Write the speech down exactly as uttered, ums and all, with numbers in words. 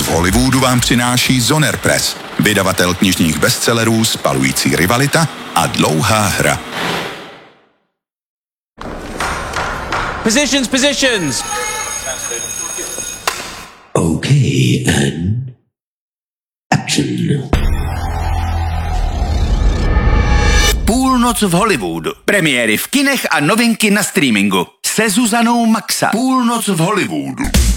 v Hollywoodu vám přináší Zoner Press, vydavatel knižních bestsellerů Spalující rivalita a Dlouhá hra. Positions, positions! Okay, and action. Půlnoc v Hollywoodu. Premiéry v kinech a novinky na streamingu. Se Zuzanou Maxa. Půlnoc v Hollywoodu.